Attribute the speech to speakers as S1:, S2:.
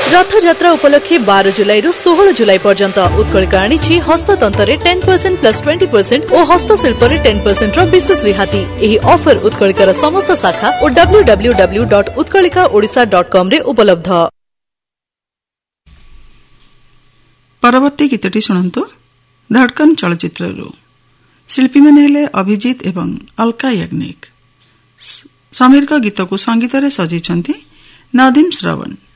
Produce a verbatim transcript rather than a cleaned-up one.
S1: रथयात्रा उपलक्षे बारह जुलाई रु सोलह जुलाई पर्यंत उत्कलिका आनी हस्ततंत्र ten percent plus twenty percent और हस्तशिल्प टेन परसेंट विशेष रिहाती। यही ऑफर उत्कलिकार समस्त शाखा और W W W dot Utkalika Odisha dot com रे उपलब्ध।
S2: परवर्ती गीतटी शुणु धड़कन चलचित्र शिल्पी मैंने हेले अभिजीत एवं अलका याग्निक। समीर का गीत को संगीत रे सजाइछन्ती नदीम श्रवण।